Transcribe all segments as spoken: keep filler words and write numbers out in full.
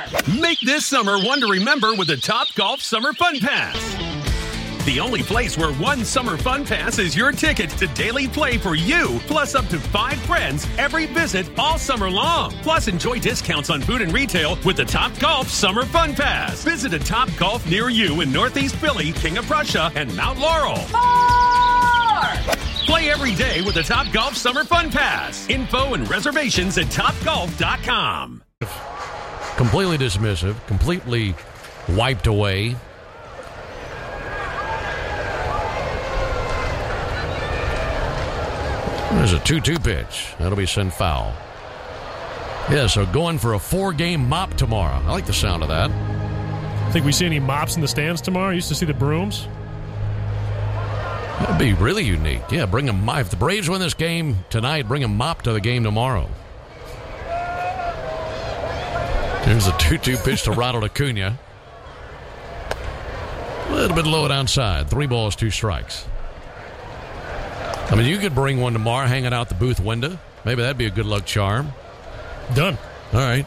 Make this summer one to remember with the Top Golf Summer Fun Pass. The only place where one summer fun pass is your ticket to daily play for you, plus up to five friends every visit all summer long. Plus, enjoy discounts on food and retail with the Top Golf Summer Fun Pass. Visit a Top Golf near you in Northeast Philly, King of Prussia, and Mount Laurel. More! Play every day with the Top Golf Summer Fun Pass. Info and reservations at top golf dot com. Completely dismissive, completely wiped away. There's a two two pitch. That'll be sent foul. Yeah, so going for a four-game mop tomorrow. I like the sound of that. Think we see any mops in the stands tomorrow? Used to see the brooms. That'd be really unique. Yeah, bring a mop. If the Braves win this game tonight, bring a mop to the game tomorrow. There's a two two pitch to Ronald Acuna. A little bit low downside. Three balls, two strikes. I mean, you could bring one tomorrow, hang it out the booth window. Maybe that'd be a good luck charm. Done. All right.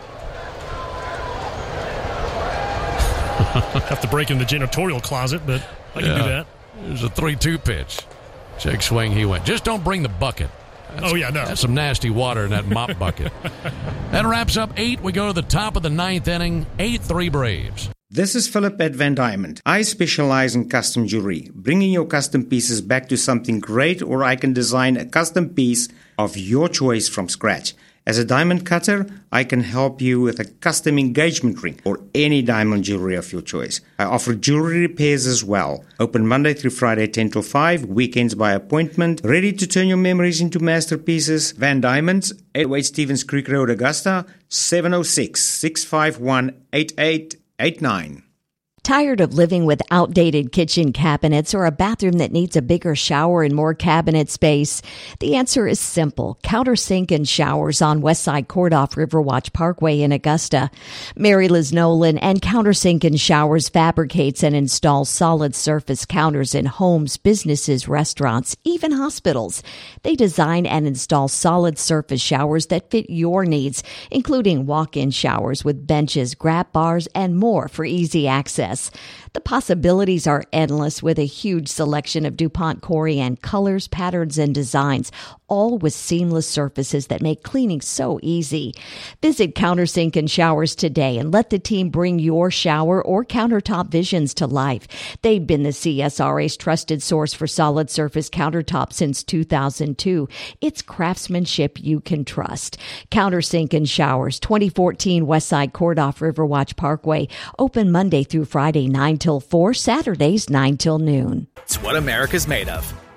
Have to break in the janitorial closet, but I can yeah. do that. There's a three two pitch. Check swing, he went. Just don't bring the bucket. That's, oh, yeah, no. That's some nasty water in that mop bucket. That wraps up eight. We go to the top of the ninth inning. eight three Braves. This is Philip at Van Diamond. I specialize in custom jewelry, bringing your custom pieces back to something great, or I can design a custom piece of your choice from scratch. As a diamond cutter, I can help you with a custom engagement ring or any diamond jewelry of your choice. I offer jewelry repairs as well. Open Monday through Friday, ten till five, weekends by appointment. Ready to turn your memories into masterpieces? Van Diamonds, eight oh eight Stevens Creek Road, Augusta, seven oh six, six five one, eight eight eight nine. Tired of living with outdated kitchen cabinets or a bathroom that needs a bigger shower and more cabinet space? The answer is simple. Countersink and Showers on Westside Court off Riverwatch Parkway in Augusta. Mary Liz Nolan and Countersink and Showers fabricates and installs solid surface counters in homes, businesses, restaurants, even hospitals. They design and install solid surface showers that fit your needs, including walk-in showers with benches, grab bars, and more for easy access. The possibilities are endless with a huge selection of DuPont Corian colors, patterns, and designs, all with seamless surfaces that make cleaning so easy. Visit Countersink and Showers today and let the team bring your shower or countertop visions to life. They've been the C S R A's trusted source for solid surface countertops since two thousand two. It's craftsmanship you can trust. Countersink and Showers, twenty fourteen Westside Court off Riverwatch Parkway. Open Monday through Friday, nine till four, Saturdays, nine till noon. It's what America's made of.